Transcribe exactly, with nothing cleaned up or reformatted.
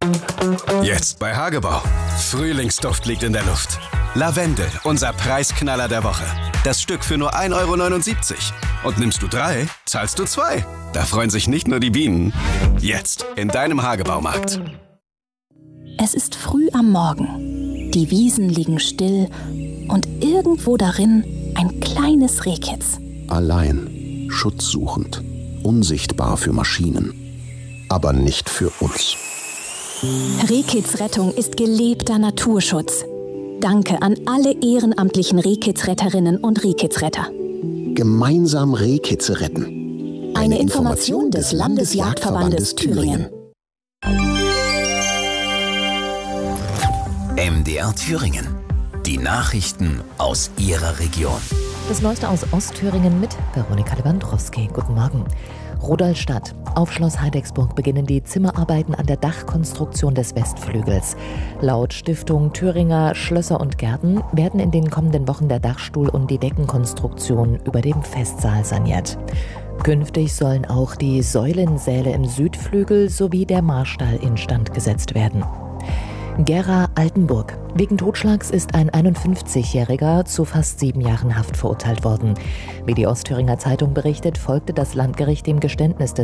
Jetzt bei Hagebau. Frühlingsduft liegt in der Luft. Lavendel, unser Preisknaller der Woche. Das Stück für nur ein Euro neunundsiebzig. Und nimmst du drei, zahlst du zwei. Da freuen sich nicht nur die Bienen. Jetzt in deinem Hagebaumarkt. Es ist früh am Morgen. Die Wiesen liegen still und irgendwo darin ein kleines Rehkitz. Allein, schutzsuchend, unsichtbar für Maschinen, aber nicht für uns. Rehkitzrettung ist gelebter Naturschutz. Danke an alle ehrenamtlichen Rehkitzretterinnen und Rehkitzretter. Gemeinsam Rehkitze retten. Eine, Eine Information des Landesjagdverbandes Thüringen. M D R Thüringen. Die Nachrichten aus Ihrer Region. Das Neueste aus Ostthüringen mit Veronika Lewandowski. Guten Morgen. Rudolstadt. Auf Schloss Heidecksburg beginnen die Zimmerarbeiten an der Dachkonstruktion des Westflügels. Laut Stiftung Thüringer Schlösser und Gärten werden in den kommenden Wochen der Dachstuhl und die Deckenkonstruktion über dem Festsaal saniert. Künftig sollen auch die Säulensäle im Südflügel sowie der Marstall instand gesetzt werden. Gera Altenburg. Wegen Totschlags ist ein einundfünfzigjähriger zu fast sieben Jahren Haft verurteilt worden. Wie die Ostthüringer Zeitung berichtet, folgte das Landgericht dem Geständnis des